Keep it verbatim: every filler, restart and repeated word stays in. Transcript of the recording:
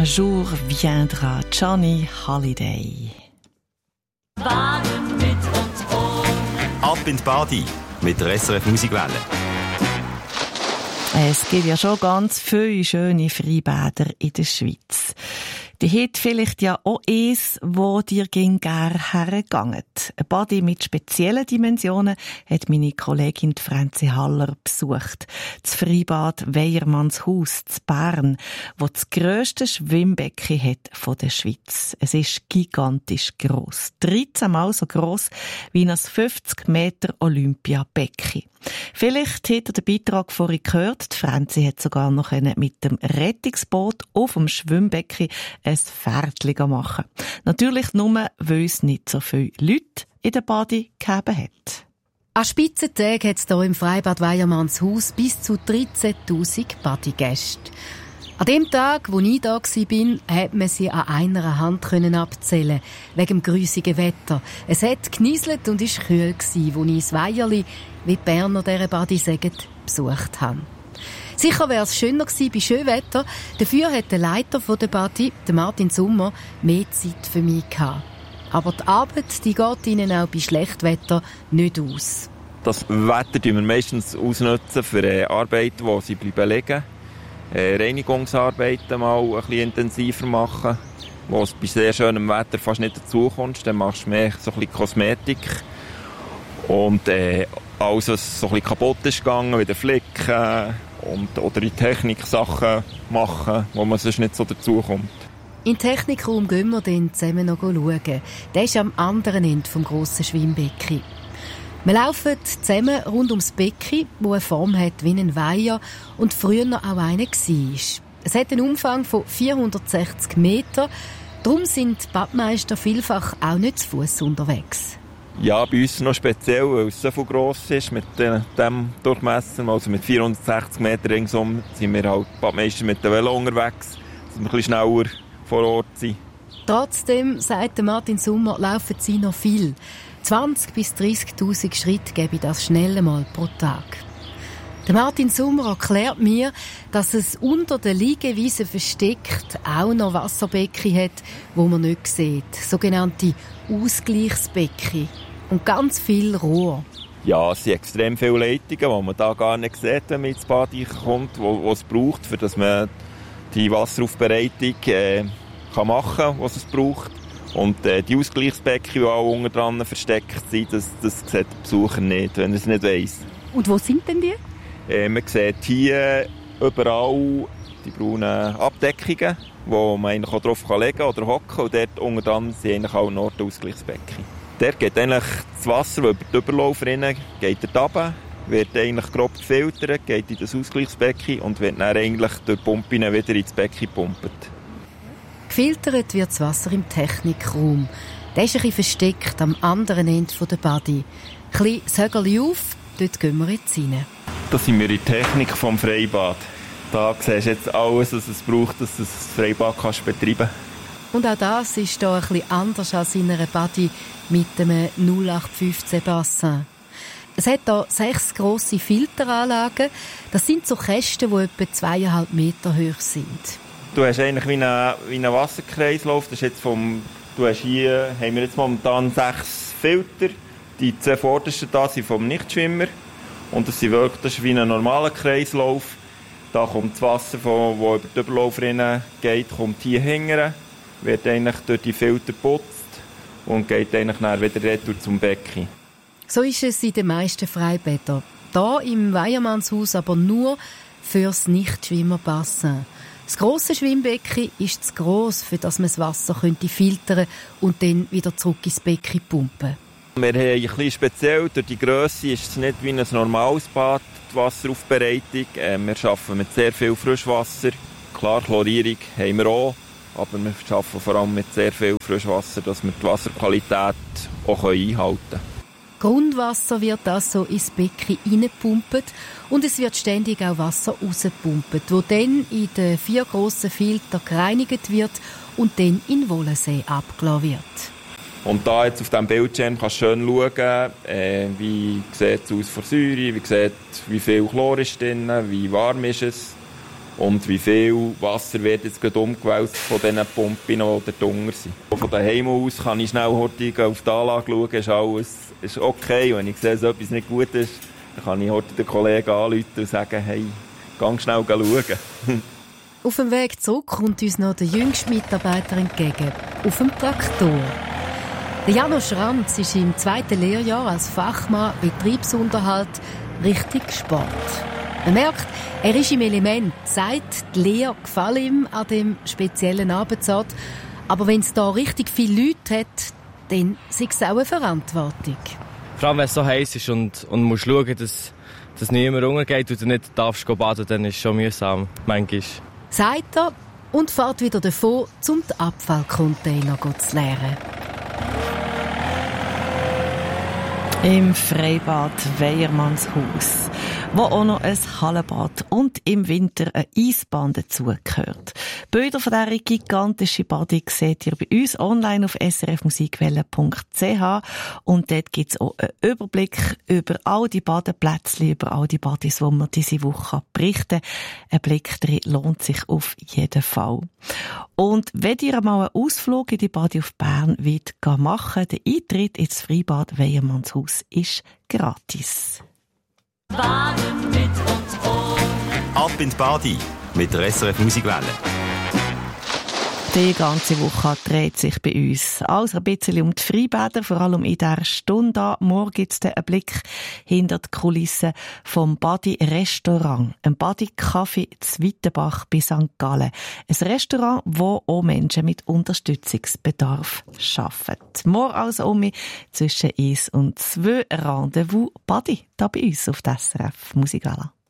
Un jour viendra, Johnny Holiday. Baden mit und ohne. Ab in die Badi mit der S R F Musikwelle. Es gibt ja schon ganz viele schöne Freibäder in der Schweiz. Die hat vielleicht ja auch eins, wo dir gerne hergegangen. Ein Badi mit speziellen Dimensionen hat meine Kollegin Franzi Haller besucht. Das Freibad Weyermannshaus zu Bern, wo das grösste Schwimmbecken hat von der Schweiz. Es ist gigantisch gross. dreizehn Mal so gross wie ein fünfzig Meter Olympiabecken. Vielleicht hat ihr den Beitrag vorhin gehört. Die Franzi hat sogar noch mit dem Rettungsboot auf dem Schwimmbecken ein Pferdchen machen. Natürlich nur, weil es nicht so viele Leute in der Badi gegeben hat. An Spitzentagen hat es hier im Freibad Weyermannshaus bis zu dreizehntausend Badegäste. An dem Tag, wo ich da war, konnte man sie an einer Hand abzählen, wegen dem grusigen Wetter. Es hat genieselt und war kühl, als ich das Weierli, wie die Berner dieser Badi sagen, besucht habe. Sicher wäre es schöner gewesen bei Schönwetter. Dafür hat der Leiter der Badi, Martin Sommer, mehr Zeit für mich gehabt. Aber die Arbeit, die geht ihnen auch bei Schlechtwetter nicht aus. Das Wetter nutzen wir meistens ausnutzen für äh, Arbeiten, die sie bleiben liegen. Äh, Reinigungsarbeiten mal ein bisschen intensiver machen, wo es bei sehr schönem Wetter fast nicht dazu kommst. Dann machst du mehr so ein bisschen Kosmetik. Und äh, alles, was so ein bisschen kaputt ist gegangen, wieder flicken und, oder in Technik Sachen machen, wo man sonst nicht so dazu kommt. In den Technikraum gehen wir dann zusammen noch schauen. Der ist am anderen Ende des grossen Schwimmbecken. Wir laufen zusammen rund ums Becken, das eine Form hat wie ein Weiher und früher noch auch einer war. Es hat einen Umfang von vierhundertsechzig Meter, darum sind die Badmeister vielfach auch nicht zu Fuss unterwegs. Ja, bei uns noch speziell, weil es so viel gross ist mit diesem Durchmesser, also mit vierhundertsechzig Meter ringsum, sind wir halt Badmeister mit dem Velo unterwegs, dass wir ein bisschen schneller vor Ort sind. Trotzdem, sagt Martin Sommer, laufen sie noch viel. zwanzigtausend bis dreissigtausend Schritte gebe das schnell mal pro Tag. Der Martin Sommer erklärt mir, dass es unter der Liegewiese versteckt auch noch Wasserbecken hat, wo man nicht sieht. Sogenannte Ausgleichsbecken. Und ganz viel Rohr. Ja, es sind extrem viele Leitungen, die man da gar nicht sieht, wenn man ins Bad kommt, die es braucht, für dass man die Wasseraufbereitung äh, kann machen kann, was es braucht. Und äh, die Ausgleichsbecken, die auch unten dran versteckt sind, das, das sieht der Besucher nicht, wenn er es nicht weiss. Und wo sind denn die? Äh, man sieht hier überall die braunen Abdeckungen, wo man eigentlich auch drauf legen kann oder hocken kann. Und dort unten dran sind eigentlich auch Nordausgleichsbecken. Dort geht eigentlich das Wasser, das über die Überlauf rein geht dort runter, wird eigentlich grob gefiltert, geht in das Ausgleichsbecken und wird dann eigentlich durch die Pumpen wieder ins Becken gepumpt. Gefiltert wird das Wasser im Technikraum. Der ist ein bisschen versteckt am anderen Ende der Badi. Ein bisschen das Högerli auf, dort gehen wir jetzt rein. Da sind wir in der Technik vom Freibad. Da siehst du jetzt alles, was es braucht, dass du das Freibad kannst betreiben kannst. Und auch das ist hier ein bisschen anders als in einer Badi mit einem null acht fünfzehn Bassin. Es hat hier sechs grosse Filteranlagen. Das sind so Kästen, die etwa zweieinhalb Meter hoch sind. Du hast eigentlich wie einen, wie einen Wasserkreislauf. Das ist jetzt vom, du hast hier haben wir jetzt momentan sechs Filter. Die zwei vordersten da sind vom Nichtschwimmer. Und das, sind wirklich, das ist wie ein normaler Kreislauf. Da kommt das Wasser, das über den Überlauf geht, kommt hier hinten, wird eigentlich durch die Filter geputzt und geht eigentlich dann wieder retour zum Becken. So ist es in den meisten Freibädern. Hier im Weyermannshaus aber nur fürs Nichtschwimmerbassin. Das grosse Schwimmbecken ist zu gross, für das man das Wasser könnte filtern und dann wieder zurück ins Becken pumpen. Wir haben ein bisschen speziell, durch die Grösse ist es nicht wie ein normales Bad, die Wasseraufbereitung. Wir arbeiten mit sehr viel Frischwasser. Klar, Chlorierung haben wir auch, aber wir arbeiten vor allem mit sehr viel Frischwasser, dass wir die Wasserqualität auch einhalten können. Grundwasser wird also ins Becken reingepumpt und es wird ständig auch Wasser rausgepumpt, das dann in den vier grossen Filtern gereinigt wird und dann in den Wollensee abgelassen wird. Und da jetzt auf diesem Bildschirm kannst du schön schauen, äh, wie sieht es aus von Säure, wie, sieht, wie viel Chlor ist drin, wie warm ist es. und wie viel Wasser wird jetzt gerade umgewälzt von diesen Pumpen, die drunter sind. Von daheim aus kann ich schnell hortig auf die Anlage schauen, ist alles ist okay. Wenn ich sehe, dass etwas nicht gut ist, dann kann ich heute den Kollegen anrufen und sagen, hey, geh schnell schauen. Auf dem Weg zurück kommt uns noch der jüngste Mitarbeiter entgegen, auf dem Traktor. Der Janusz Ranz ist im zweiten Lehrjahr als Fachmann Betriebsunterhalt richtig Sport. Man merkt, er ist im Element, sagt, die Lehre gefällt ihm an dem speziellen Arbeitsort. Aber wenn es da richtig viele Leute hat, dann ist es auch eine Verantwortung. Vor allem, wenn es so heiß ist und, und musst schauen, dass, dass niemand runtergeht und du nicht darfst baden, dann ist es schon mühsam, manchmal. Sagt er und fährt wieder davon, um die Abfallcontainer zu leeren. Im Freibad Weyermannshaus, wo auch noch ein Hallenbad und im Winter eine Eisbahn dazugehört. Bilder von dieser gigantischen Body seht ihr bei uns online auf s r f musikwelle punkt c h und dort gibt es auch einen Überblick über all die Badeplätze, über all die Badis, die wir diese Woche berichten. Ein Blick drin lohnt sich auf jeden Fall. Und wenn ihr mal einen Ausflug in die Badi auf Bern wollt machen, der Eintritt ins Freibad Weyermannshaus ist gratis. Baden mit und ohne. Ab in die Badi mit der S R F Musikwelle. Die ganze Woche dreht sich bei uns also ein bisschen um die Freibäder, vor allem in dieser Stunde. Morgen gibt es einen Blick hinter die Kulissen vom Badi Restaurant. Ein Badi-Café in Wittenbach bei Sankt Gallen. Ein Restaurant, wo auch Menschen mit Unterstützungsbedarf arbeiten. Morgen also um mich zwischen eins und zwei Rendezvous Badi, da bei uns auf der S R F Musikwelle.